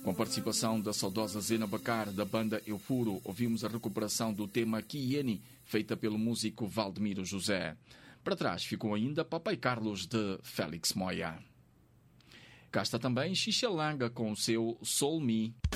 Com a participação da saudosa Zena Bacar, da banda Eu Furo, ouvimos a recuperação do tema Kieni, feita pelo músico Valdemiro José. Para trás ficou ainda Papai Carlos, de Félix Moya. Cá está também Xixelanga com o seu Soul Me.